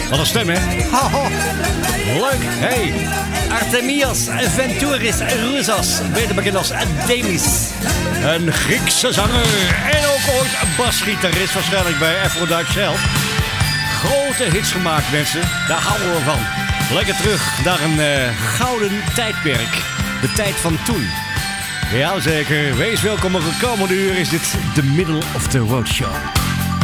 Wat een stem, hè? Leuk. Hey. Artemios Ventouris Roussos, beter bekend als Demis. Een Griekse zanger en ook ooit een basgitarist, waarschijnlijk bij Aphrodite zelf. Grote hits gemaakt, mensen. Daar houden we van. Lekker terug naar een gouden tijdperk. De tijd van toen. Jazeker. Wees welkom. Op de komende uur is dit The Middle of the Road Show.